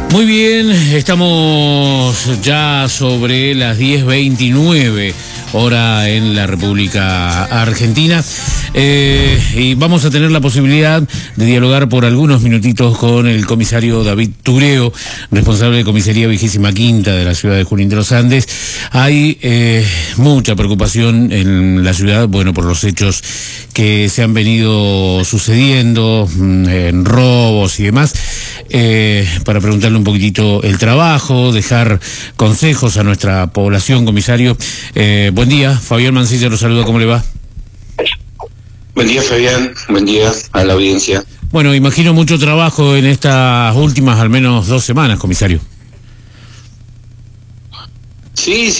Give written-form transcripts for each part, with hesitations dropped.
Muy bien, estamos ya sobre las 10:29 hora en la República Argentina y vamos a tener la posibilidad de dialogar por algunos minutitos con el comisario David Tureo, responsable de Comisaría 25ª de la ciudad de Junín de los Andes. Hay mucha preocupación en la ciudad, bueno, por los hechos que se han venido sucediendo, en robos y demás, para preguntarle un poquitito el trabajo, dejar consejos a nuestra población, comisario. Buen día, Fabián Mancilla lo saluda, ¿cómo le va? Buen día, Fabián, buen día a la audiencia. Bueno, imagino mucho trabajo en estas últimas al menos 2 semanas, comisario. Sí,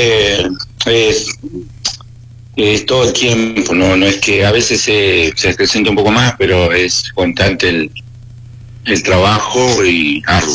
es todo el tiempo, no es que a veces se acrecenta un poco más, pero es constante el trabajo y arduo.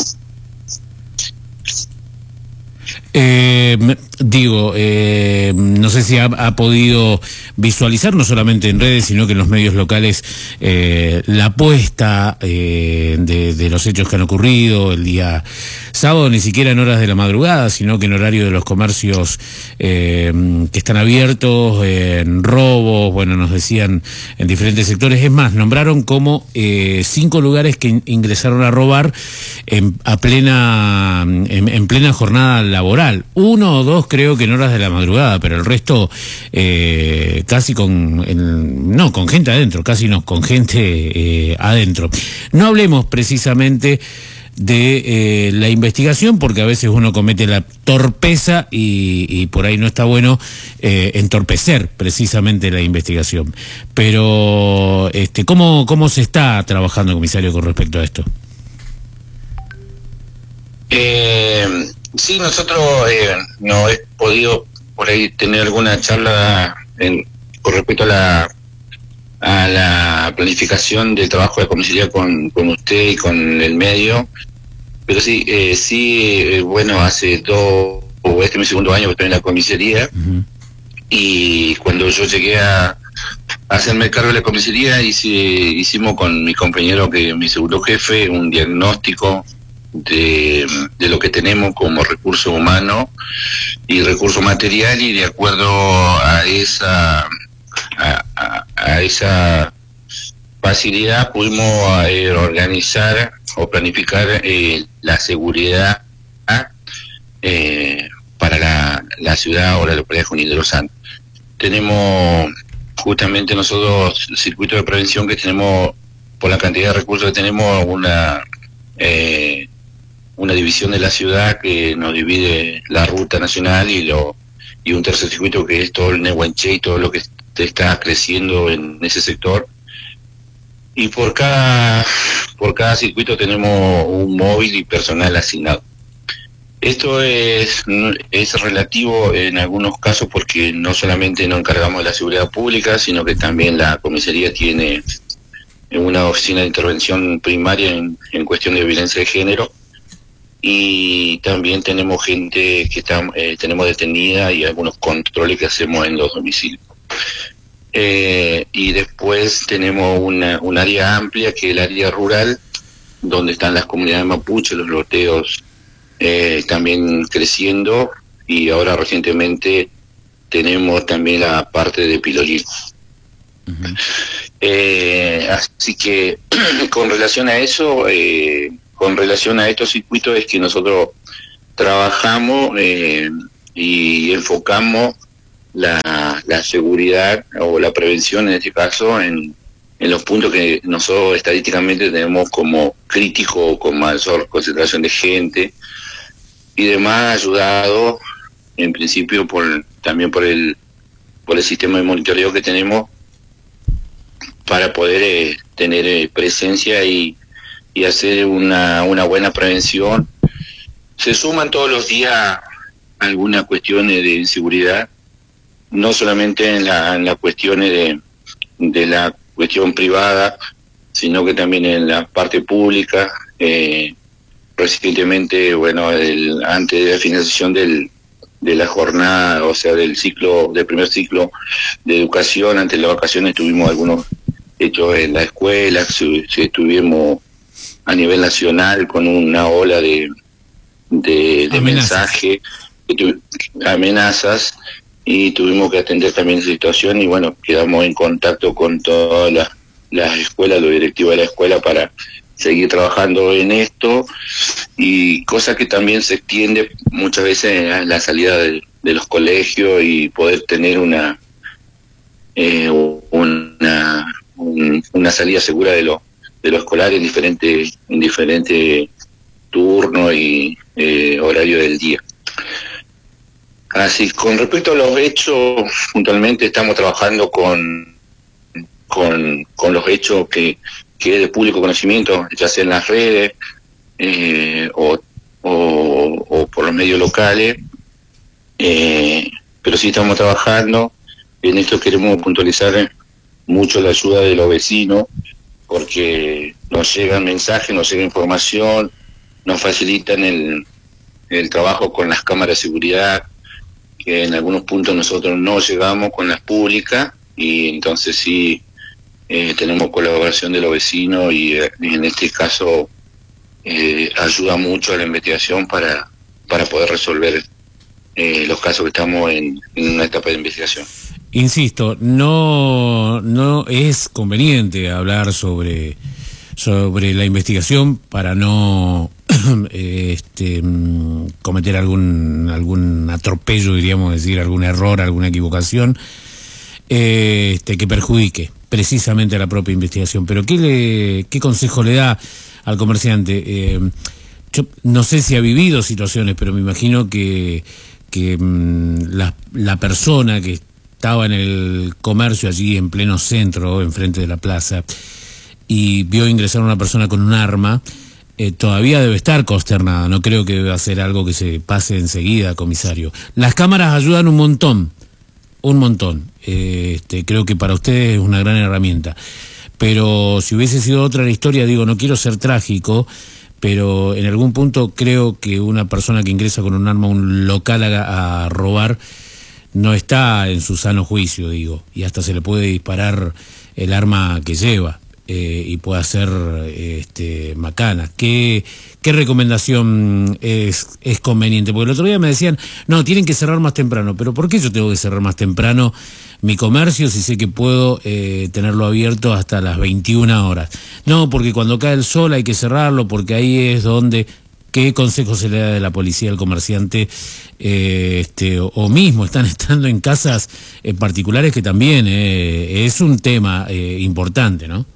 No sé si ha podido visualizar, no solamente en redes, sino que en los medios locales, la apuesta de los hechos que han ocurrido el día sábado, ni siquiera en horas de la madrugada, sino que en horario de los comercios que están abiertos, en robos, bueno, nos decían en diferentes sectores. Es más, nombraron como 5 lugares que ingresaron a robar en plena jornada laboral. 1 o 2 creo que en horas de la madrugada, pero el resto casi con gente adentro, con gente adentro. No hablemos precisamente de la investigación, porque a veces uno comete la torpeza y por ahí no está bueno entorpecer precisamente la investigación. Pero ¿cómo se está trabajando, comisario, con respecto a esto? Sí, nosotros no he podido por ahí tener alguna charla con respecto a la planificación del trabajo de comisaría con usted y con el medio, pero bueno, hace este es mi segundo año que estoy en la comisaría. Y cuando yo llegué a hacerme cargo de la comisaría, hicimos con mi compañero, que mi segundo jefe, un diagnóstico de lo que tenemos como recurso humano y recurso material, y de acuerdo a esa facilidad pudimos organizar o planificar la seguridad para la ciudad ahora de la localidad de Junín de los Andes. Tenemos justamente nosotros el circuito de prevención que tenemos, por la cantidad de recursos que tenemos, una división de la ciudad que nos divide la ruta nacional y un tercer circuito que es todo el Nehuenche y todo lo que está creciendo en ese sector. Y por cada circuito tenemos un móvil y personal asignado. Esto es relativo en algunos casos, porque no solamente nos encargamos de la seguridad pública, sino que también la comisaría tiene una oficina de intervención primaria en cuestión de violencia de género, y también tenemos gente que tenemos detenida y algunos controles que hacemos en los domicilios. Y después tenemos un área amplia, que es el área rural, donde están las comunidades mapuche, los loteos también creciendo, y ahora recientemente tenemos también la parte de Pilolín. Así que con relación a eso, con relación a estos circuitos, es que nosotros trabajamos y enfocamos la seguridad o la prevención, en este caso, en los puntos que nosotros estadísticamente tenemos como crítico, con mayor concentración de gente y demás, ayudado en principio también por el sistema de monitoreo que tenemos, para poder tener presencia y hacer una buena prevención. Se suman todos los días algunas cuestiones de inseguridad, no solamente en las cuestiones de la cuestión privada, sino que también en la parte pública. Recientemente, bueno, antes de la finalización de la jornada, o sea, del primer ciclo de educación, antes de las vacaciones, tuvimos algunos hechos en la escuela, estuvimos a nivel nacional con una ola de mensaje, amenazas, y tuvimos que atender también esa situación, y bueno, quedamos en contacto con todas las escuelas, los directivos de la escuela, para seguir trabajando en esto, y cosa que también se extiende muchas veces a la salida de los colegios, y poder tener una salida segura de lo escolar en diferentes turnos y horario del día. Así, con respecto a los hechos, puntualmente estamos trabajando con los hechos que es de público conocimiento, ya sea en las redes o por los medios locales, pero sí estamos trabajando. En esto queremos puntualizar mucho la ayuda de los vecinos, porque nos llegan mensajes, nos llega información, nos facilitan el trabajo con las cámaras de seguridad, que en algunos puntos nosotros no llegamos con las públicas, y entonces sí tenemos colaboración de los vecinos, y en este caso ayuda mucho a la investigación para poder resolver los casos que estamos en una etapa de investigación. Insisto, no es conveniente hablar sobre la investigación para no cometer algún atropello, diríamos decir, algún error, alguna equivocación que perjudique precisamente a la propia investigación. Pero ¿qué consejo le da al comerciante? Yo no sé si ha vivido situaciones, pero me imagino que la persona que estaba en el comercio allí en pleno centro, enfrente de la plaza, y vio ingresar a una persona con un arma, todavía debe estar consternada. No creo que deba ser algo que se pase enseguida, comisario. Las cámaras ayudan un montón. Creo que para ustedes es una gran herramienta. Pero si hubiese sido otra la historia, digo, no quiero ser trágico, pero en algún punto creo que una persona que ingresa con un arma a un local a robar no está en su sano juicio, digo, y hasta se le puede disparar el arma que lleva, y puede hacer macana. ¿Qué recomendación es conveniente? Porque el otro día me decían, no, tienen que cerrar más temprano. ¿Pero por qué yo tengo que cerrar más temprano mi comercio si sé que puedo tenerlo abierto hasta las 21 horas? No, porque cuando cae el sol hay que cerrarlo, porque ahí es donde... ¿Qué consejo se le da de la policía al comerciante? O mismo están estando en casas particulares, que también es un tema importante, ¿no?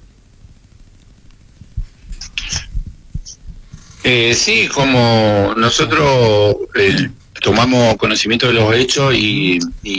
Sí, como nosotros tomamos conocimiento de los hechos y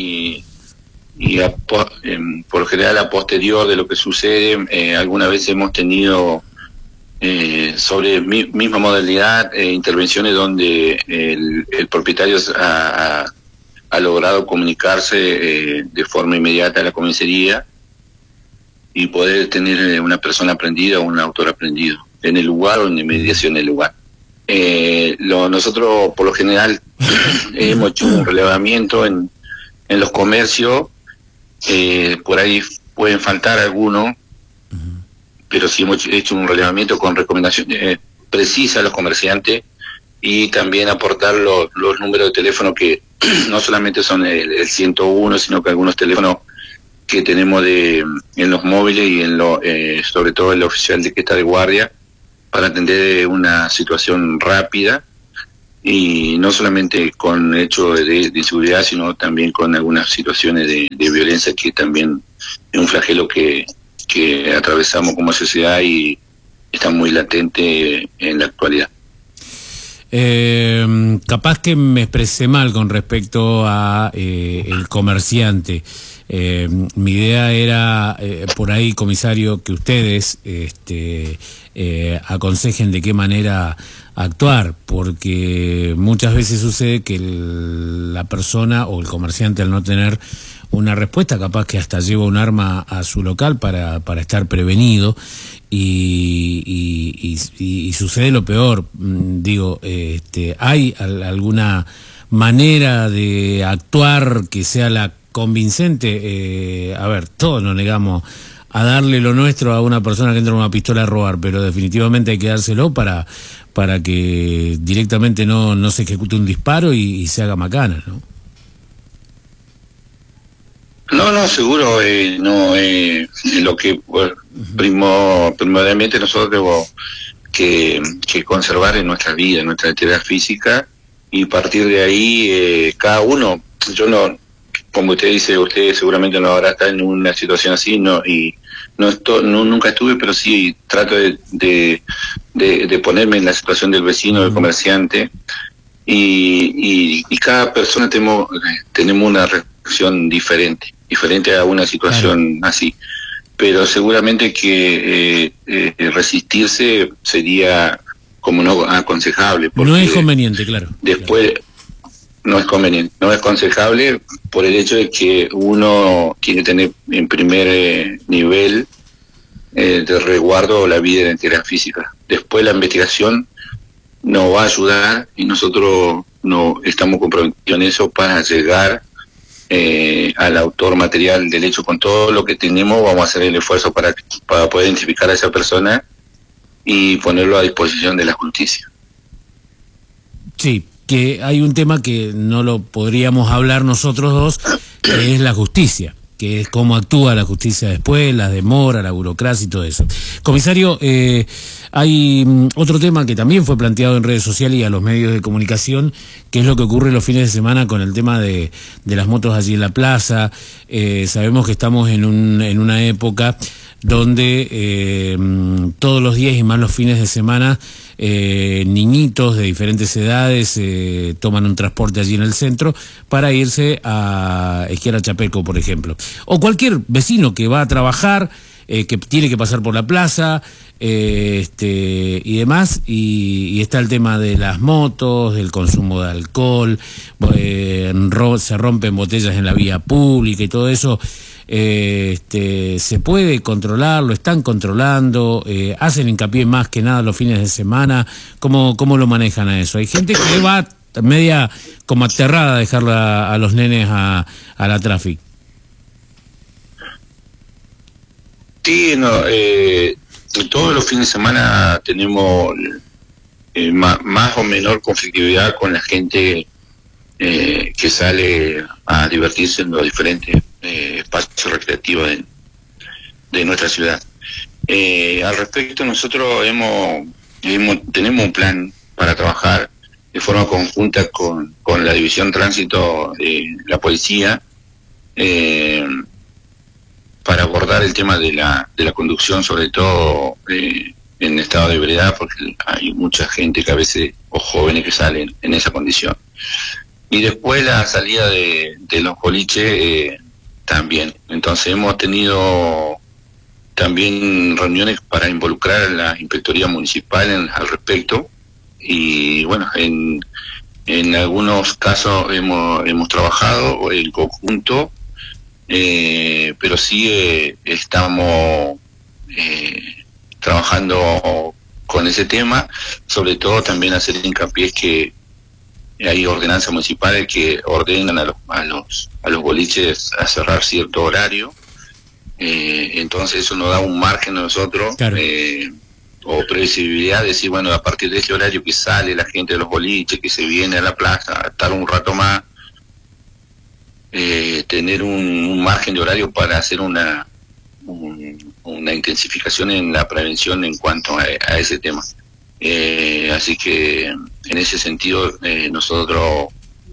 por lo general a posterior de lo que sucede, alguna vez hemos tenido sobre misma modalidad intervenciones donde el propietario ha logrado comunicarse de forma inmediata a la comisaría y poder tener una persona prendida o un autor aprendido en el lugar o en inmediación del lugar. Nosotros por lo general hemos hecho un relevamiento en los comercios, por ahí pueden faltar algunos, pero sí hemos hecho un relevamiento con recomendaciones precisas a los comerciantes, y también aportar los números de teléfono que no solamente son el 101, sino que algunos teléfonos que tenemos en los móviles y sobre todo el oficial de que está de guardia, para atender una situación rápida, y no solamente con hechos de inseguridad, sino también con algunas situaciones de violencia, que también es un flagelo que atravesamos como sociedad y está muy latente en la actualidad. Capaz que me expresé mal con respecto a el comerciante. Mi idea era por ahí, comisario, que ustedes aconsejen de qué manera actuar, porque muchas veces sucede que la persona o el comerciante, al no tener una respuesta, capaz que hasta lleva un arma a su local para estar prevenido, y sucede lo peor. Digo, ¿hay alguna manera de actuar que sea la convincente? A ver, todos nos negamos a darle lo nuestro a una persona que entra con una pistola a robar, pero definitivamente hay que dárselo para que directamente no se ejecute un disparo y se haga macana, ¿no? No, seguro, no, lo que primordialmente nosotros debemos que conservar en nuestra vida, en nuestra actividad física, y partir de ahí, cada uno, yo no, como usted dice, usted seguramente no habrá estado en una situación así, nunca estuve, pero sí trato de ponerme en la situación del vecino, del comerciante, y cada persona tenemos una reacción diferente a una situación así, pero seguramente que resistirse sería como no aconsejable, porque no es conveniente, claro. Después no es conveniente, no es aconsejable por el hecho de que uno tiene que tener en primer nivel de resguardo la vida y la integridad física. Después la investigación nos va a ayudar y nosotros no estamos comprometidos en eso para llegar al autor material del hecho. Con todo lo que tenemos vamos a hacer el esfuerzo para poder identificar a esa persona y ponerlo a disposición de la justicia. Sí, que hay un tema que no lo podríamos hablar nosotros dos, que es la justicia, que es cómo actúa la justicia después, las demoras, la burocracia y todo eso. Comisario, hay otro tema que también fue planteado en redes sociales y a los medios de comunicación, que es lo que ocurre los fines de semana con el tema de las motos allí en la plaza. Sabemos que estamos en una época donde todos los días y más los fines de semana niñitos de diferentes edades toman un transporte allí en el centro para irse a esquiar a Chapelco, por ejemplo, o cualquier vecino que va a trabajar, que tiene que pasar por la plaza y demás, y está el tema de las motos, del consumo de alcohol, se rompen botellas en la vía pública y todo eso. Se puede controlar, lo están controlando, hacen hincapié más que nada los fines de semana. ¿Cómo lo manejan a eso? Hay gente que va media como aterrada a dejar a los nenes a la tráfico. Sí, todos los fines de semana tenemos más o menor conflictividad con la gente que sale a divertirse en los diferentes espacios recreativos de nuestra ciudad. Al respecto, nosotros tenemos un plan para trabajar de forma conjunta con la División Tránsito de la Policía, para abordar el tema de la conducción, sobre todo en estado de ebriedad, porque hay mucha gente que a veces, o jóvenes que salen en esa condición. Y después la salida de los boliches también. Entonces hemos tenido también reuniones para involucrar a la Inspectoría Municipal al respecto, y bueno, en algunos casos hemos trabajado en conjunto, pero sí estamos trabajando con ese tema, sobre todo también hacer hincapié que hay ordenanzas municipales que ordenan a los boliches a cerrar cierto horario, entonces eso nos da un margen a nosotros, claro, o previsibilidad de decir, bueno, a partir de ese horario que sale la gente de los boliches, que se viene a la plaza a estar un rato más, tener un margen de horario para hacer una intensificación en la prevención en cuanto a ese tema. Así que en ese sentido nosotros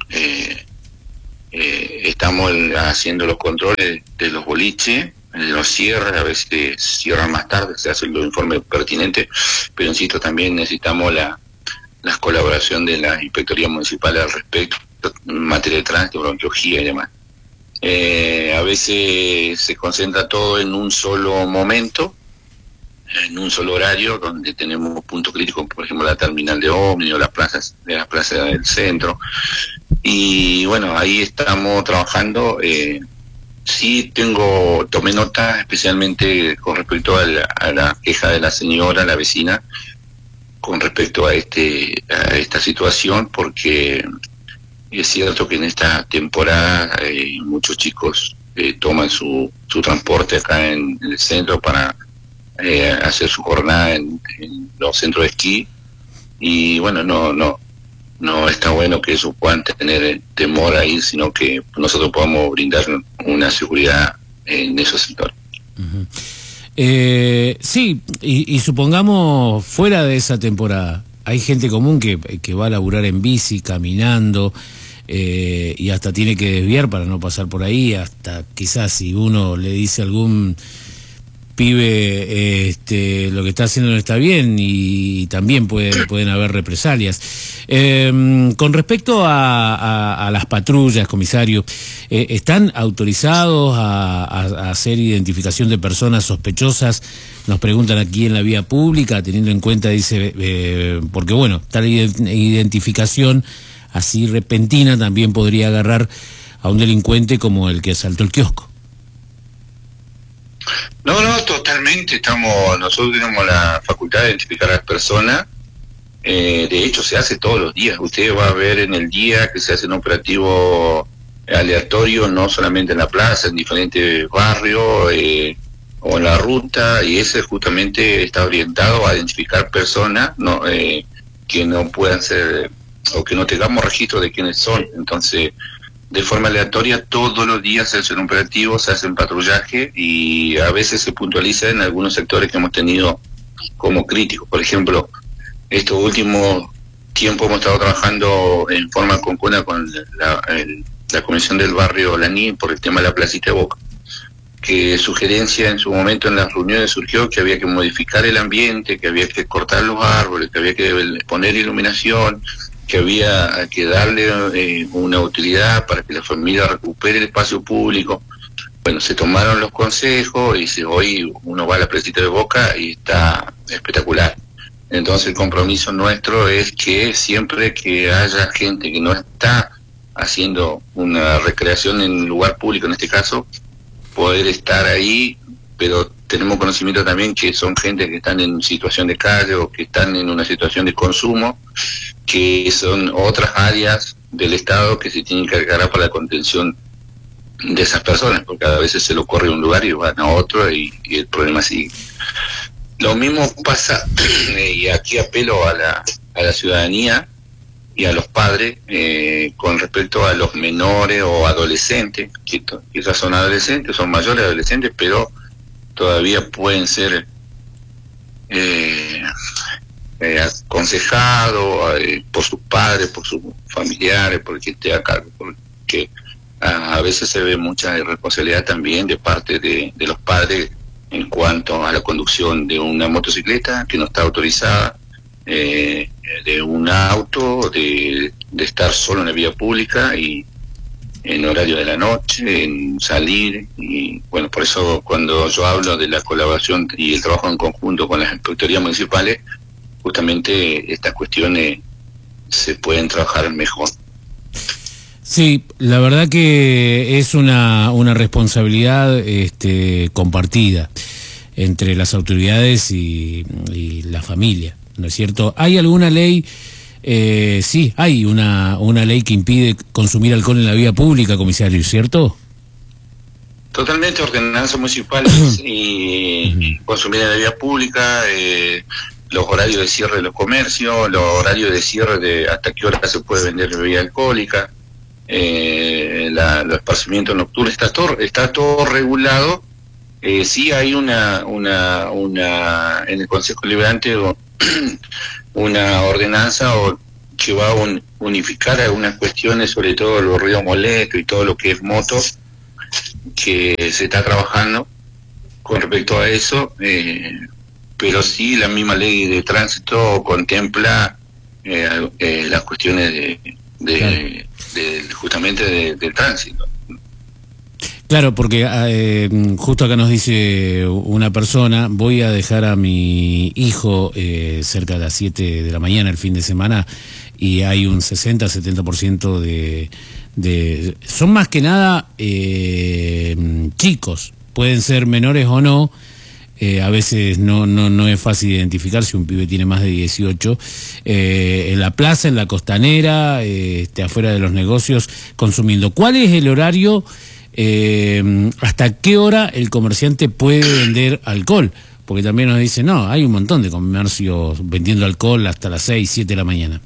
estamos haciendo los controles de los boliches, de los cierres, a veces cierran más tarde, se hacen los informes pertinentes, pero insisto, también necesitamos la colaboración de la Inspectoría Municipal al respecto, en materia de tránsito, bronquiología y demás. A veces se concentra todo en un solo momento, en un solo horario, donde tenemos puntos críticos, por ejemplo la terminal de ómnibus, las plazas del centro, y bueno, ahí estamos trabajando. Sí tomé nota especialmente con respecto a la queja de la señora, la vecina, con respecto a esta situación, porque es cierto que en esta temporada hay muchos chicos toman su transporte acá en el centro para hacer su jornada en los centros de esquí. Y bueno, no está bueno que ellos puedan tener temor a ir, sino que nosotros podamos brindar una seguridad en esos sectores. Uh-huh. Sí, y supongamos fuera de esa temporada, hay gente común que va a laburar en bici, caminando, y hasta tiene que desviar para no pasar por ahí, hasta quizás si uno le dice a algún pibe lo que está haciendo no está bien, y también pueden haber represalias. Con respecto a las patrullas, comisario, ¿están autorizados a hacer identificación de personas sospechosas? Nos preguntan aquí en la vía pública, teniendo en cuenta, dice, porque bueno, tal identificación así repentina también podría agarrar a un delincuente como el que asaltó el kiosco. No, totalmente. Nosotros tenemos la facultad de identificar a las personas. De hecho, se hace todos los días. Usted va a ver en el día que se hace un operativo aleatorio, no solamente en la plaza, en diferentes barrios o en la ruta, y ese justamente está orientado a identificar personas que no puedan ser, o que no tengamos registro de quiénes son. Entonces, de forma aleatoria, todos los días se hacen operativos, se hacen patrullaje, y a veces se puntualiza en algunos sectores que hemos tenido como críticos. Por ejemplo, estos últimos tiempos hemos estado trabajando en forma conjunta con la Comisión del Barrio Lanín por el tema de la placita de Boca, que sugerencia en su momento en las reuniones surgió que había que modificar el ambiente, que había que cortar los árboles, que había que poner iluminación, que había que darle una utilidad para que la familia recupere el espacio público. Bueno, se tomaron los consejos y hoy uno va a la placita de Boca y está espectacular. Entonces el compromiso nuestro es que siempre que haya gente que no está haciendo una recreación en un lugar público, en este caso, poder estar ahí, pero tenemos conocimiento también que son gente que están en situación de calle o que están en una situación de consumo, que son otras áreas del Estado que se tienen que encargar para la contención de esas personas, porque a veces se le ocurre un lugar y van a otro y el problema sigue. Lo mismo pasa, y aquí apelo a la ciudadanía y a los padres con respecto a los menores o adolescentes, que quizás son adolescentes, son mayores adolescentes, pero todavía pueden ser aconsejados por sus padres, por sus familiares, por quien esté a cargo, porque a veces se ve mucha irresponsabilidad también de parte de los padres en cuanto a la conducción de una motocicleta que no está autorizada, de un auto, de estar solo en la vía pública y en horario de la noche, en salir. Y bueno, por eso cuando yo hablo de la colaboración y el trabajo en conjunto con las inspectorías municipales, justamente estas cuestiones se pueden trabajar mejor. Sí, la verdad que es una responsabilidad compartida entre las autoridades y la familia, ¿no es cierto? ¿Hay alguna ley? Sí, hay una ley que impide consumir alcohol en la vía pública, comisario, ¿cierto? Totalmente, ordenanzas municipales y consumir en la vía pública, los horarios de cierre de los comercios, los horarios de cierre de hasta qué hora se puede vender bebida alcohólica, los esparcimientos nocturnos, está todo regulado. Sí hay una en el Consejo Liberante una ordenanza que va a unificar algunas cuestiones, sobre todo los ruidos molestos y todo lo que es motos, que se está trabajando con respecto a eso, pero sí la misma ley de tránsito contempla las cuestiones justamente del tránsito. Claro, porque justo acá nos dice una persona, voy a dejar a mi hijo cerca de las 7 de la mañana el fin de semana y hay un 60-70% de... Son más que nada chicos, pueden ser menores o no, a veces no es fácil identificar si un pibe tiene más de 18, en la plaza, en la costanera, afuera de los negocios, consumiendo. ¿Cuál es el horario ¿hasta qué hora el comerciante puede vender alcohol? Porque también nos dicen, no, hay un montón de comercios vendiendo alcohol hasta las 6, 7 de la mañana.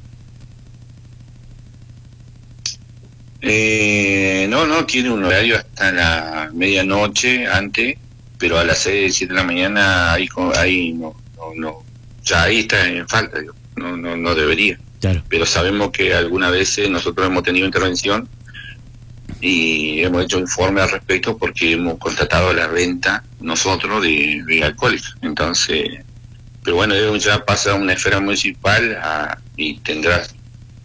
No, tiene un horario hasta la medianoche antes, pero a las 6, 7 de la mañana ahí no, ya ahí está en falta, digo. No debería. Claro. Pero sabemos que algunas veces nosotros hemos tenido intervención y hemos hecho informe al respecto porque hemos constatado la venta nosotros de alcohólicos. Entonces, pero bueno, ya pasa a una esfera municipal y tendrás,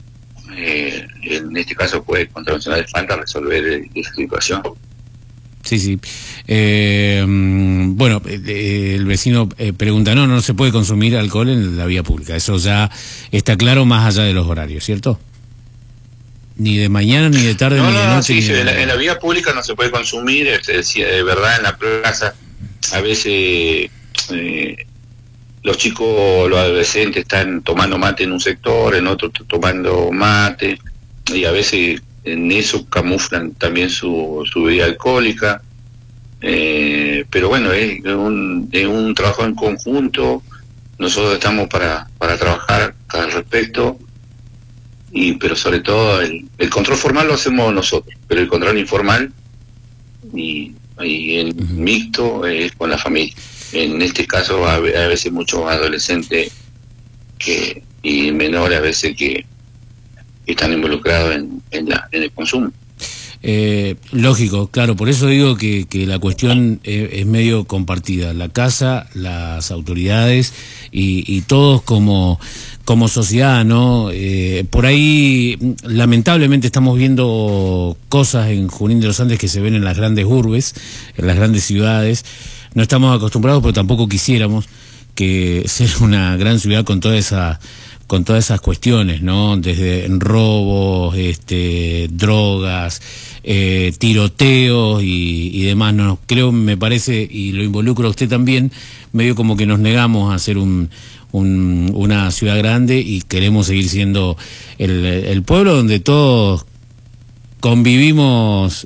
en este caso puede contravencionar de falta resolver esa situación. Sí. Bueno, el vecino pregunta, no se puede consumir alcohol en la vía pública. Eso ya está claro más allá de los horarios, ¿cierto? Ni de mañana, ni de tarde, ni de noche. Sí, en la vía pública no se puede consumir, de verdad, en la plaza. A veces los chicos, los adolescentes están tomando mate en un sector, en otro tomando mate, y a veces en eso camuflan también su bebida alcohólica, pero bueno, es un trabajo en conjunto. Nosotros estamos para trabajar al respecto, pero sobre todo el control formal lo hacemos nosotros, pero el control informal y el mixto es con la familia. En este caso a veces muchos adolescentes y menores a veces que están involucrados en el consumo. Lógico, claro, por eso digo que la cuestión es medio compartida, la casa, las autoridades y todos como sociedad, ¿no? Por ahí lamentablemente estamos viendo cosas en Junín de los Andes que se ven en las grandes urbes, en las grandes ciudades. No estamos acostumbrados, pero tampoco quisiéramos que ser una gran ciudad con todas esas cuestiones, ¿no? Desde robos, drogas, tiroteos y demás. No, creo, me parece, y lo involucro a usted también, medio como que nos negamos a ser una ciudad grande y queremos seguir siendo el pueblo donde todos convivimos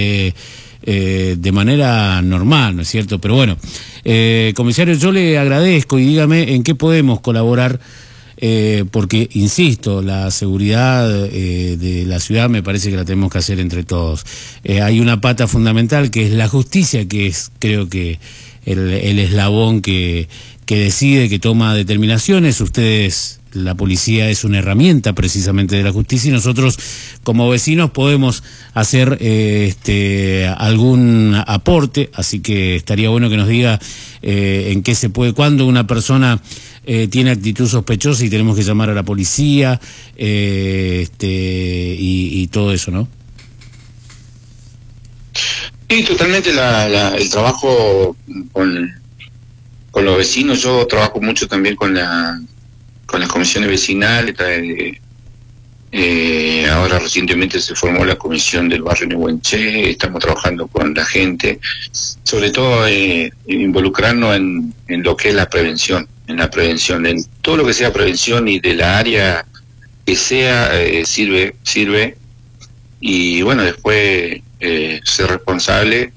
de manera normal, ¿no es cierto? Pero bueno, comisario, yo le agradezco y dígame en qué podemos colaborar, porque, insisto, la seguridad de la ciudad me parece que la tenemos que hacer entre todos. Hay una pata fundamental que es la justicia, que es, creo que, el eslabón que decide, que toma determinaciones. Ustedes, la policía es una herramienta precisamente de la justicia y nosotros como vecinos podemos hacer algún aporte, así que estaría bueno que nos diga en qué se puede, cuando una persona tiene actitud sospechosa y tenemos que llamar a la policía y todo eso, ¿no? Sí, totalmente el trabajo con los vecinos. Yo trabajo mucho también con las comisiones vecinales. Ahora recientemente se formó la comisión del barrio Nehuenché. Estamos trabajando con la gente, sobre todo involucrarnos en lo que es la prevención, en todo lo que sea prevención y de la área que sea, sirve, y bueno, después ser responsable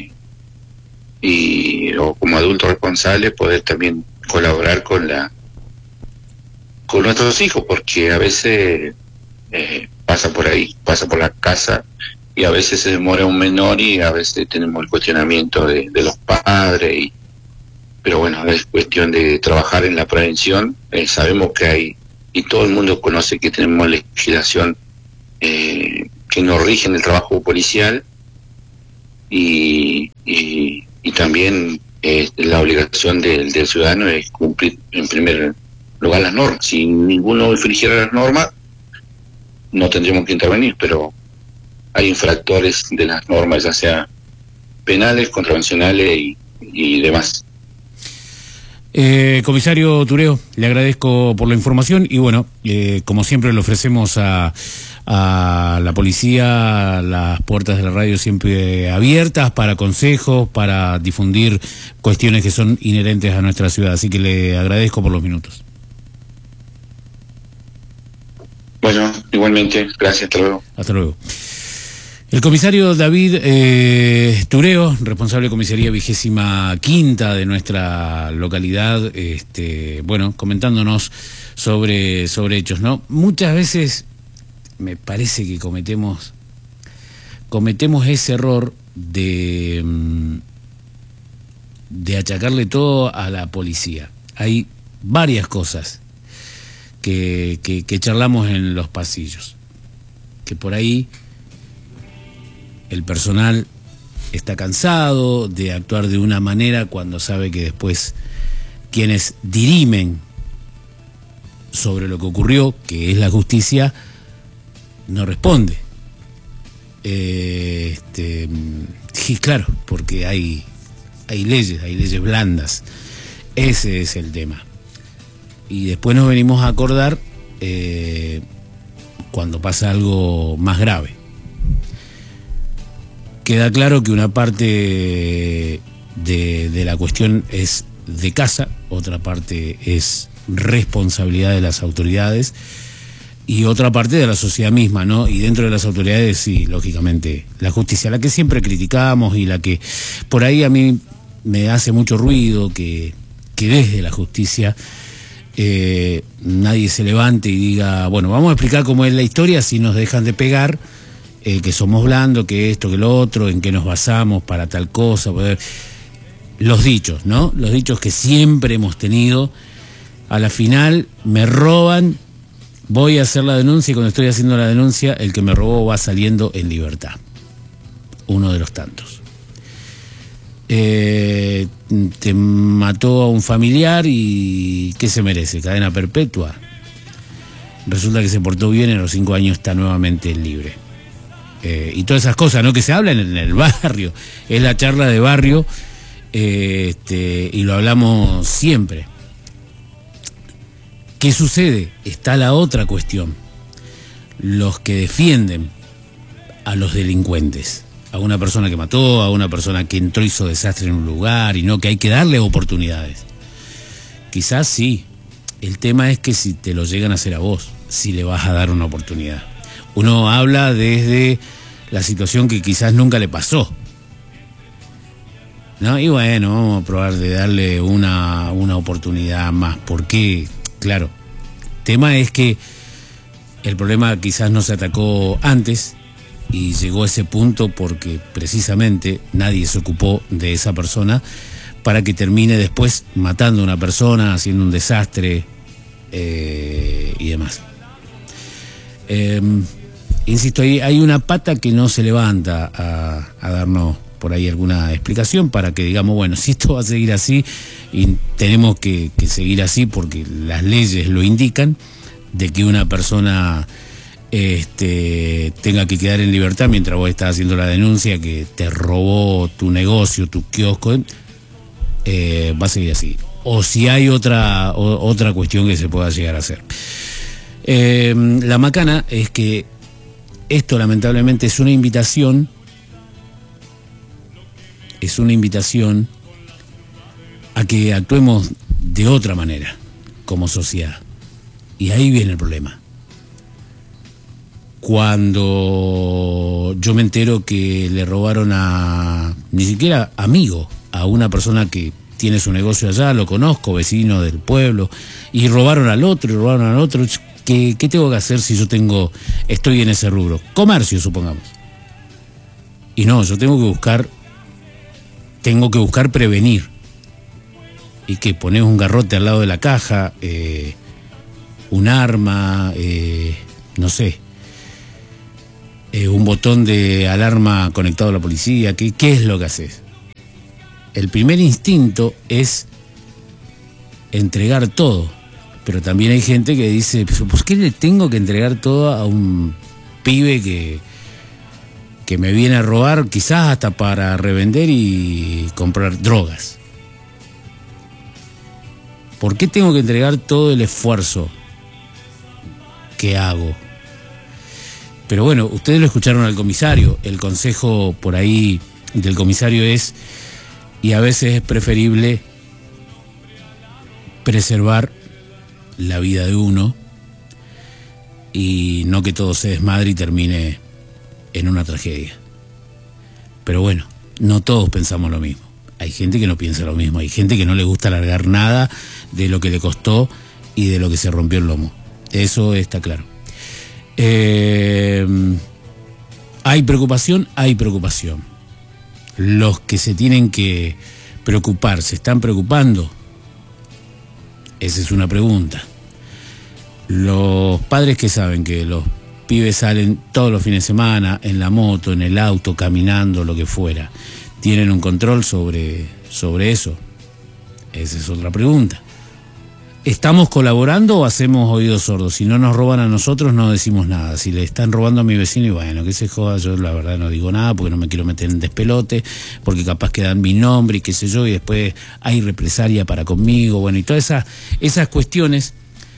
o como adulto responsable poder también colaborar con nuestros hijos, porque a veces pasa por ahí, pasa por la casa y a veces se demora un menor y a veces tenemos el cuestionamiento de los padres, pero bueno, es cuestión de trabajar en la prevención. Sabemos que hay, y todo el mundo conoce que tenemos legislación que nos rige en el trabajo policial y también la obligación del ciudadano es cumplir en primer lugar las normas. Si ninguno infringiera las normas, no tendríamos que intervenir, pero hay infractores de las normas, ya sea penales, contravencionales y demás. Comisario Tureo, le agradezco por la información y bueno, como siempre le ofrecemos a la policía las puertas de la radio siempre abiertas para consejos, para difundir cuestiones que son inherentes a nuestra ciudad, así que le agradezco por los minutos. Bueno, igualmente, gracias, hasta luego. Hasta luego. El comisario David Tureo, responsable de comisaría 25ª de nuestra localidad, bueno, comentándonos sobre hechos, ¿no? Muchas veces me parece que cometemos ese error de achacarle todo a la policía. Hay varias cosas que charlamos en los pasillos, que por ahí el personal está cansado de actuar de una manera cuando sabe que después quienes dirimen sobre lo que ocurrió, que es la justicia, no responde. Y claro, porque hay leyes blandas. Ese es el tema. Y después nos venimos a acordar cuando pasa algo más grave. Queda claro que una parte de la cuestión es de casa, otra parte es responsabilidad de las autoridades y otra parte de la sociedad misma, ¿no? Y dentro de las autoridades, sí, lógicamente, la justicia, la que siempre criticamos y la que por ahí a mí me hace mucho ruido, que desde la justicia nadie se levante y diga, bueno, vamos a explicar cómo es la historia si nos dejan de pegar, que somos blandos, que esto, que lo otro, en qué nos basamos para tal cosa, poder... Los dichos, ¿no? Los dichos que siempre hemos tenido. A la final me roban, voy a hacer la denuncia y cuando estoy haciendo la denuncia, el que me robó va saliendo en libertad. Uno de los tantos. Te mató a un familiar y ¿qué se merece? ¿Cadena perpetua? Resulta que se portó bien, en los 5 años está nuevamente libre. Y todas esas cosas, ¿no? Que se hablan en el barrio. Es la charla de barrio, y lo hablamos siempre. ¿Qué sucede? Está la otra cuestión. Los que defienden a los delincuentes, a una persona que mató, a una persona que entró y hizo desastre en un lugar, y no, que hay que darle oportunidades. Quizás sí. El tema es que si te lo llegan a hacer a vos, si le vas a dar una oportunidad. Uno habla desde la situación que quizás nunca le pasó, ¿no? Y bueno, vamos a probar de darle una oportunidad más. Porque, claro, el tema es que el problema quizás no se atacó antes y llegó a ese punto porque precisamente nadie se ocupó de esa persona para que termine después matando a una persona, haciendo un desastre y demás. Insisto, hay una pata que no se levanta a darnos por ahí alguna explicación para que digamos, bueno, si esto va a seguir así y tenemos que seguir así porque las leyes lo indican, de que una persona tenga que quedar en libertad mientras vos estás haciendo la denuncia que te robó tu negocio, tu kiosco, va a seguir así. O si hay otra cuestión que se pueda llegar a hacer. La macana es que esto lamentablemente es una invitación a que actuemos de otra manera como sociedad. Y ahí viene el problema. Cuando yo me entero que le robaron ni siquiera amigo, a una persona que tiene su negocio allá, lo conozco, vecino del pueblo, y robaron al otro, ¿qué tengo que hacer si yo estoy en ese rubro? Comercio, supongamos. Y no, yo tengo que buscar prevenir. Y que pones un garrote al lado de la caja, un arma, no sé, un botón de alarma conectado a la policía. ¿Qué es lo que haces? El primer instinto es entregar todo, pero también hay gente que dice, ¿por qué le tengo que entregar todo a un pibe que me viene a robar, quizás hasta para revender y comprar drogas? ¿Por qué tengo que entregar todo el esfuerzo que hago? Pero bueno, ustedes lo escucharon al comisario. El consejo por ahí del comisario es, y a veces es preferible preservar la vida de uno y no que todo se desmadre y termine en una tragedia. Pero bueno, no todos pensamos lo mismo. Hay gente que no piensa lo mismo, hay gente que no le gusta largar nada de lo que le costó y de lo que se rompió el lomo. Eso está claro. Hay preocupación, hay preocupación. Los que se tienen que preocupar, ¿se están preocupando? Esa es una pregunta. Los padres que saben que los pibes salen todos los fines de semana en la moto, en el auto, caminando, lo que fuera, ¿tienen un control sobre eso? Esa es otra pregunta. ¿Estamos colaborando o hacemos oídos sordos? Si no nos roban a nosotros no decimos nada. Si le están robando a mi vecino, y bueno, que se joda, yo la verdad no digo nada porque no me quiero meter en despelote, porque capaz que dan mi nombre y qué sé yo, y después hay represalia para conmigo, bueno, y todas esas cuestiones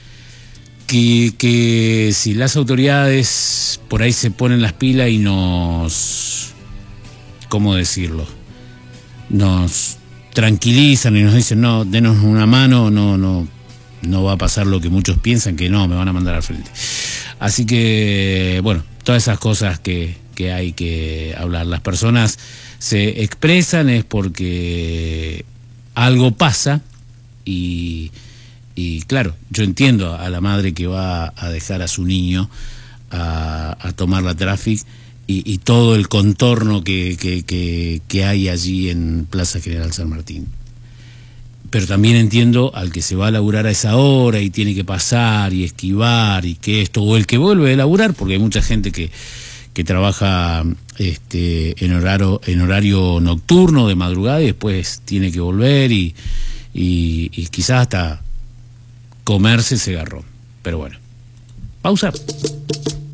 que si las autoridades por ahí se ponen las pilas y nos, ¿cómo decirlo?, nos tranquilizan y nos dicen, no, denos una mano, no va a pasar lo que muchos piensan, que no, me van a mandar al frente. Así que, bueno, todas esas cosas que hay que hablar. Las personas se expresan es porque algo pasa y claro, yo entiendo a la madre que va a dejar a su niño a tomar la Traffic y todo el contorno que hay allí en Plaza General San Martín. Pero también entiendo al que se va a laburar a esa hora y tiene que pasar y esquivar y que esto, o el que vuelve a laburar, porque hay mucha gente que trabaja en horario nocturno, de madrugada, y después tiene que volver y quizás hasta comerse ese garrón. Pero bueno, pausa.